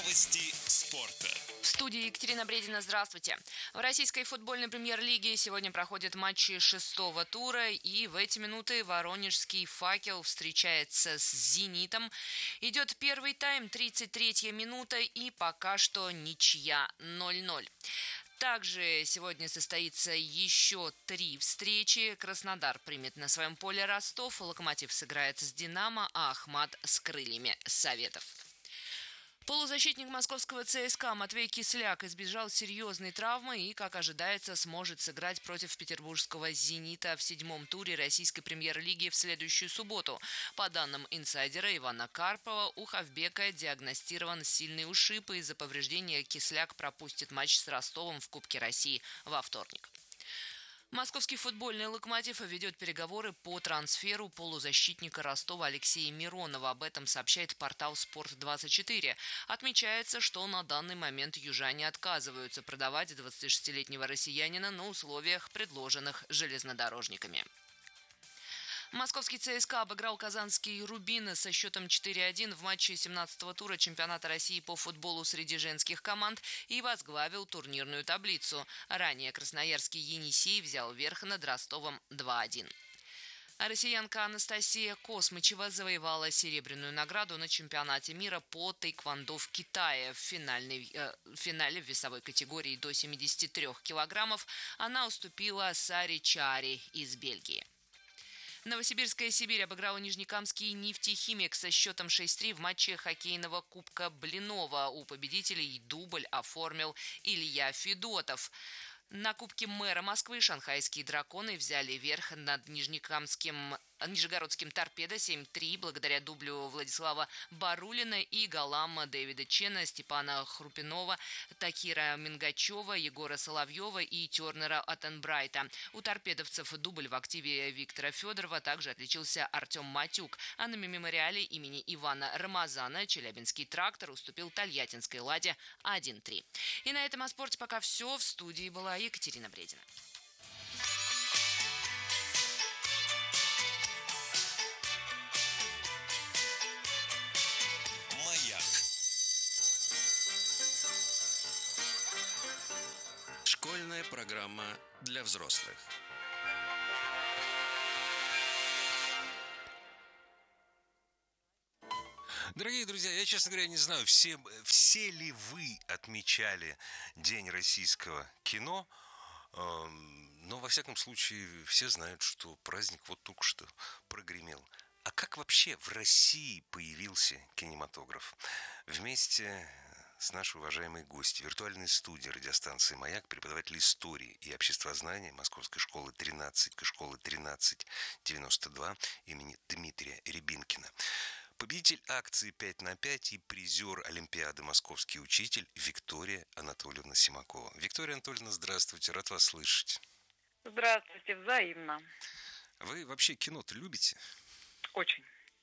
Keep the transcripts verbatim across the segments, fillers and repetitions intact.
Новости спорта. В студии Екатерина Бредина. Здравствуйте. В российской футбольной премьер-лиге сегодня проходят матчи шестого тура, и в эти минуты воронежский «Факел» встречается с «Зенитом». Идет первый тайм, тридцать третья минута, и пока что ничья ноль ноль. Также сегодня состоится еще три встречи. Краснодар примет на своем поле Ростов, Локомотив сыграет с «Динамо», а Ахмат с крыльями Советов. Полузащитник московского ЦСКА Матвей Кисляк избежал серьезной травмы и, как ожидается, сможет сыграть против петербургского «Зенита» в седьмом туре российской премьер-лиги в следующую субботу. По данным инсайдера Ивана Карпова, у Хавбека диагностирован сильный ушиб, и из-за повреждения Кисляк пропустит матч с Ростовом в Кубке России во вторник. Московский футбольный «Локомотив» ведет переговоры по трансферу полузащитника Ростова Алексея Миронова. Об этом сообщает портал спорт двадцать четыре. Отмечается, что на данный момент южане отказываются продавать двадцатишестилетнего россиянина на условиях, предложенных железнодорожниками. Московский ЦСКА обыграл казанский «Рубин» со счетом четыре один в матче семнадцатого тура чемпионата России по футболу среди женских команд и возглавил турнирную таблицу. Ранее красноярский «Енисей» взял верх над Ростовом два один. А россиянка Анастасия Космычева завоевала серебряную награду на чемпионате мира по тэквондо в Китае. В, финальной, э, в финале в весовой категории до семидесяти трёх килограммов она уступила Саре Чари из Бельгии. Новосибирская «Сибирь» обыграла нижнекамский «Нефтехимик» со счетом шесть три в матче хоккейного кубка Блинова. У победителей дубль оформил Илья Федотов. На Кубке мэра Москвы шанхайские «Драконы» взяли верх над нижнекамским Нижегородским «Торпедо» семь три благодаря дублю Владислава Барулина и голам Дэвида Чена, Степана Хрупинова, Такира Мингачева, Егора Соловьева и Тернера Аттенбрайта. У торпедовцев дубль в активе Виктора Федорова. Также отличился Артем Матюк. А на мемориале имени Ивана Рамазана челябинский «Трактор» уступил тольяттинской «Ладе» один три. И на этом о спорте пока все. В студии была Екатерина Бредина. Школьная программа для взрослых. Дорогие друзья, я, честно говоря, не знаю, все, все ли вы отмечали День российского кино, но, во всяком случае, все знают, что праздник вот только что прогремел. А как вообще в России появился кинематограф? Вместе с нашей уважаемой гостью виртуальной студии радиостанции «Маяк», преподаватель истории и обществознания Московской школы тринадцать, школы тринадцать девяносто два имени Дмитрия Рябинкина. Победитель акции пять на пять и призер Олимпиады «Московский учитель» Виктория Анатольевна Симакова. Виктория Анатольевна, здравствуйте, рад вас слышать. Здравствуйте, взаимно. Вы вообще кино-то любите? Очень.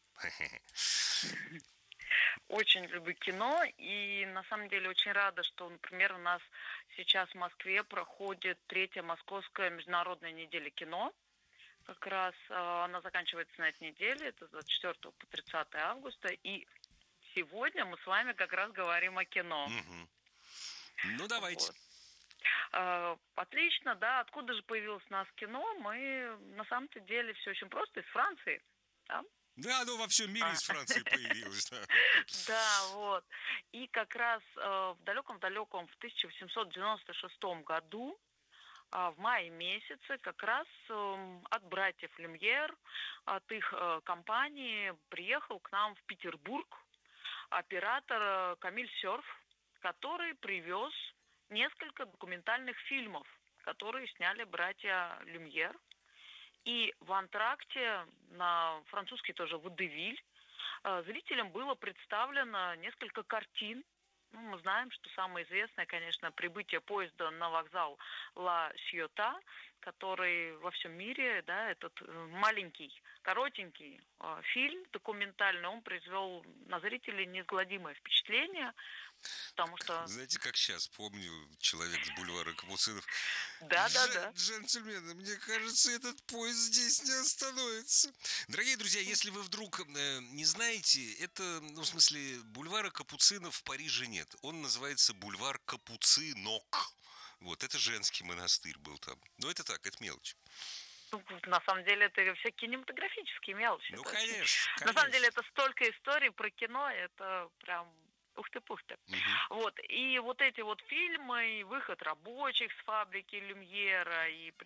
Очень люблю кино, и на самом деле очень рада, что, например, у нас сейчас в Москве проходит третья Московская международная неделя кино. Как раз э, она заканчивается на этой неделе, это с двадцать четвёртого по тридцатое августа, и сегодня мы с вами как раз говорим о кино. Угу. Ну, давайте. Вот. Э, отлично, да, откуда же появилось у нас кино? Мы на самом-то деле все очень просто, из Франции, да? Да, оно во всем мире из Франции появилось. Да, вот. И как раз в далеком-далеком в тысяча восемьсот девяносто шестом году, в мае месяце, как раз от братьев Люмьер, от их компании приехал к нам в Петербург оператор Камиль Сёрф, который привез несколько документальных фильмов, которые сняли братья Люмьер. И в антракте, на французский тоже водевиль, зрителям было представлено несколько картин. Ну, мы знаем, что самое известное, конечно, прибытие поезда на вокзал Ла Сьота, который во всем мире, да, этот э, маленький, коротенький э, фильм документальный, он произвел на зрителей неизгладимое впечатление, потому что... Знаете, как сейчас помню человек с бульвара Капуцинов. Да-да-да. Джентльмены, мне кажется, этот поезд здесь не остановится. Дорогие друзья, если вы вдруг э, не знаете, это, ну, в смысле, бульвара Капуцинов в Париже нет. Он называется бульвар Капуцинок. Вот, это женский монастырь был там. Но это так, это мелочь. Ну, на самом деле это все кинематографические мелочи. Ну, Это конечно, очень... конечно. На самом деле это столько историй про кино, это прям ух-ты-пух-ты. Угу. Вот. И вот эти вот фильмы, и выход рабочих с фабрики Люмьера, и